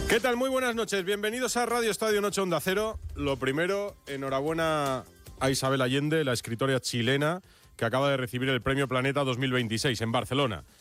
¿Qué tal? Muy buenas noches. Bienvenidos a Radio Estadio Noche Onda Cero. Lo primero, enhorabuena a Isabel Allende, la escritora chilena, que acaba de recibir el Premio Planeta 2026 en Barcelona.